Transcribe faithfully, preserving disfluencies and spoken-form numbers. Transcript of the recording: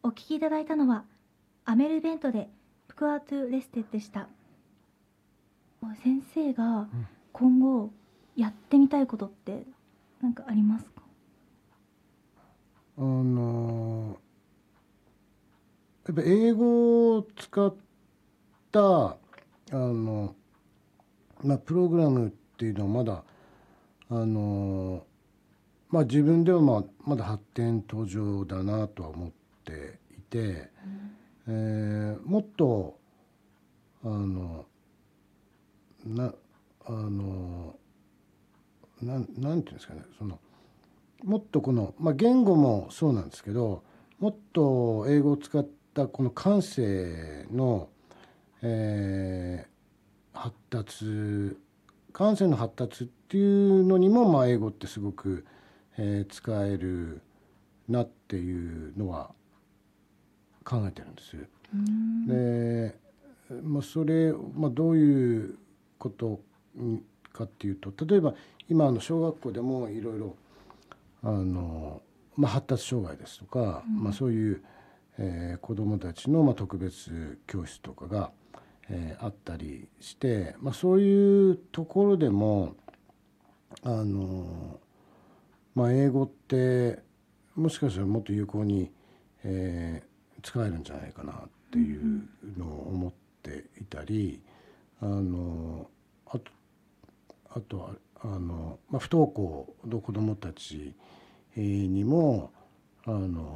お聞きいただいたのはアメルベントでプクアトゥレステでした。先生が今後やってみたいことって何かありますか？ あのやっぱ英語を使ったあの、まあ、プログラムっていうのはまだあのまあ自分ではまあまだ発展途上だなとは思っていて、えーもっとあのなあのなんなんていうんですかね、そのもっとこの、まあ、言語もそうなんですけど、もっと英語を使ったこの感性の、えー発達感性の発達っていうのにも、まあ、英語ってすごく、えー使えるなっていうのは考えてるんです。で、まあ、それ、まあ、どういうことかっていうと、例えば今の小学校でもいろいろあの、まあ、発達障害ですとか、 うんまあ、そういう、えー子どもたちの、まあ、特別教室とかが、えーあったりして、まあ、そういうところでもあの、まあ、英語ってもしかしたらもっと有効に、えー使えるんじゃないかなっていうのを思っていたり、あのあとあとはあの、まあ、不登校の子どもたちにもあの